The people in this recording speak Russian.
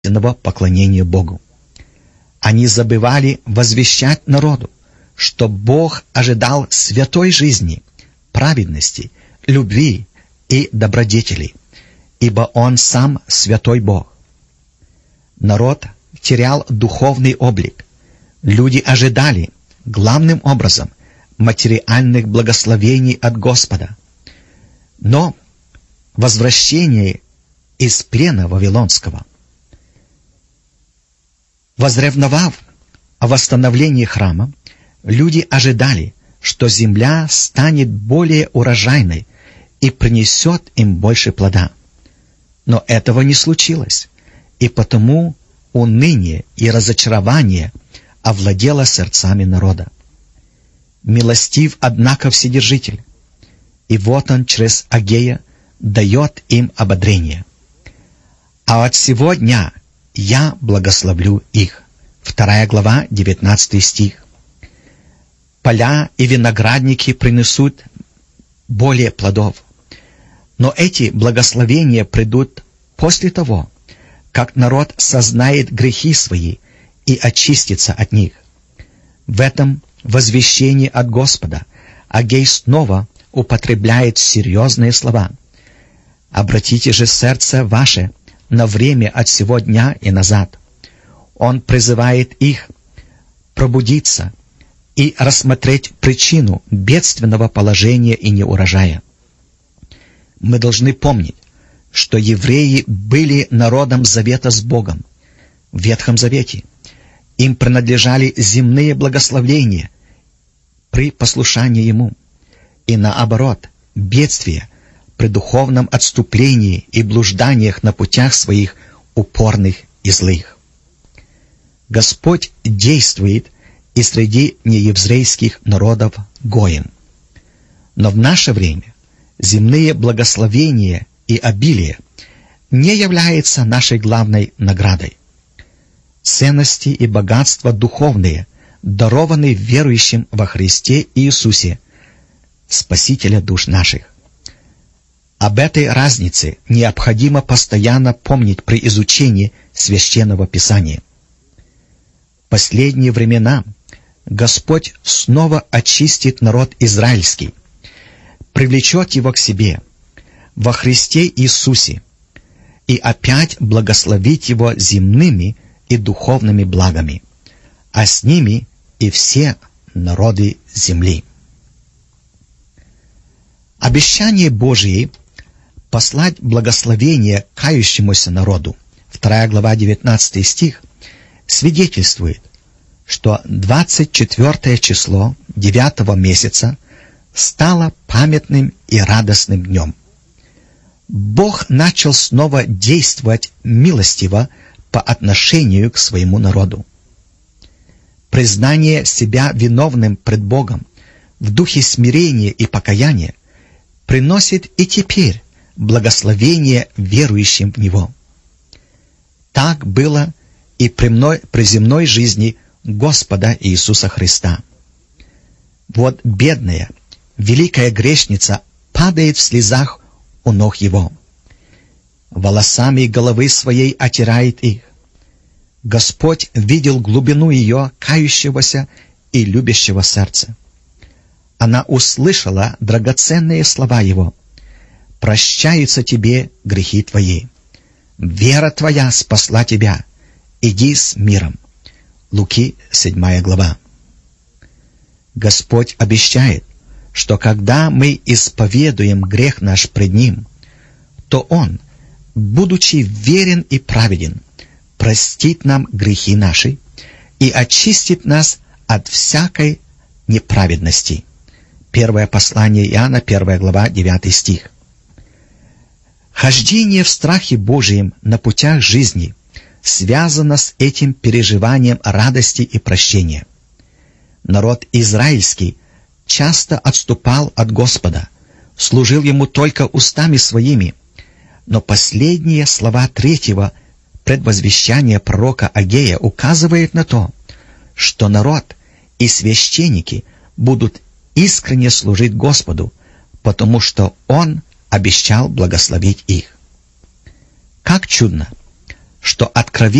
поклонения Богу. Они забывали возвещать народу, что Бог ожидал святой жизни, праведности, любви и добродетели, ибо Он сам святой Бог. Народ терял духовный облик. Люди ожидали, главным образом, материальных благословений от Господа. Но возвращение из плена Вавилонского, возревновав о восстановлении храма, люди ожидали, что земля станет более урожайной и принесет им больше плода. Но этого не случилось, и потому уныние и разочарование овладело сердцами народа. Милостив, однако, Вседержитель, и вот Он через Агея дает им ободрение. «А от сего дня я благословлю их». 2 глава, 19 стих. Поля и виноградники принесут более плодов. Но эти благословения придут после того, как народ сознает грехи свои и очистится от них. В этом возвещении от Господа Агей снова употребляет серьезные слова. «Обратите же сердце ваше на время от сего дня и назад». Он призывает их пробудиться и рассмотреть причину бедственного положения и неурожая. Мы должны помнить, что евреи были народом завета с Богом в Ветхом Завете. Им принадлежали земные благословения при послушании Ему, и наоборот, бедствия при духовном отступлении и блужданиях на путях своих упорных и злых. Господь действует и среди нееврейских народов гоем. Но в наше время земные благословения и обилие не являются нашей главной наградой. Ценности и богатства духовные дарованы верующим во Христе Иисусе, Спасителя душ наших. Об этой разнице необходимо постоянно помнить при изучении Священного Писания. В последние времена Господь снова очистит народ израильский, привлечет его к себе во Христе Иисусе и опять благословит его земными и духовными благами, а с ними и все народы земли. Обещание Божие послать благословение кающемуся народу, 2 глава 19 стих, свидетельствует, что 24 число 9 месяца стало памятным и радостным днем. Бог начал снова действовать милостиво по отношению к своему народу. Признание себя виновным пред Богом в духе смирения и покаяния приносит и теперь благословение верующим в Него. Так было и при земной жизни Господа Иисуса Христа. Вот бедная, великая грешница падает в слезах у ног Его. Волосами головы своей отирает их. Господь видел глубину ее кающегося и любящего сердца. Она услышала драгоценные слова Его: «Прощаются тебе грехи твои. Вера твоя спасла тебя. Иди с миром». Луки, 7 глава. Господь обещает, что когда мы исповедуем грех наш пред Ним, то Он, будучи верен и праведен, простит нам грехи наши и очистит нас от всякой неправедности. Первое послание Иоанна, 1 глава, 9 стих. Хождение в страхе Божием на путях жизни связано с этим переживанием радости и прощения. Народ израильский часто отступал от Господа, служил Ему только устами своими, но последние слова 3-го предвозвещания пророка Агея указывают на то, что народ и священники будут искренне служить Господу, потому что Он обещал благословить их. Как чудно, что откровение